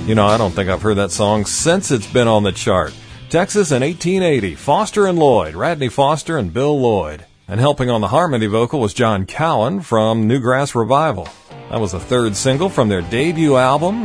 You know, I don't think I've heard that song since it's been on the chart. Texas in 1880, Foster and Lloyd, Radney Foster and Bill Lloyd. And helping on the harmony vocal was John Cowan from Newgrass Revival. That was the third single from their debut album,